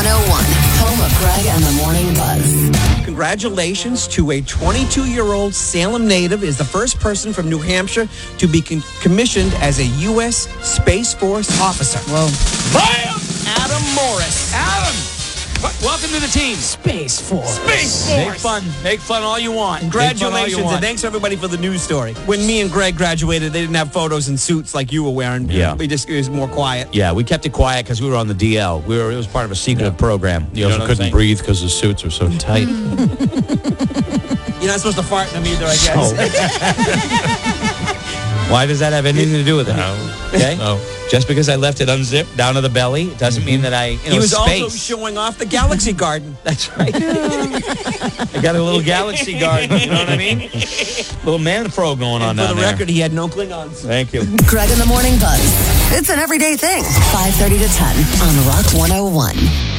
101, home of Greg and the Morning Buzz. Congratulations to a 22-year-old Salem native is the first person from New Hampshire to be commissioned as a U.S. Space Force officer. Whoa. Bam! Adam Morris. Adam! Welcome to the team. Space Force. Space Force. Make fun all you want. Congratulations, and thanks everybody for the news story. When me and Greg graduated, they didn't have photos and suits like you were wearing. Yeah. It was more quiet. Yeah, we kept it quiet because we were on the DL. It was part of a secret program. You also couldn't breathe because the suits were so tight. You're not supposed to fart in them either, I guess. Why does that have anything to do with it? No. Okay? No. Just because I left it unzipped down to the belly doesn't mean that I, He was space. also showing off the Galaxy Garden. That's right. I got a little galaxy garden, you know what I mean? Little man pro going on For down the there. record, he had no Klingons. Thank you. Greg and the Morning Buzz. It's an everyday thing. 5:30 to 10 on Rock 101.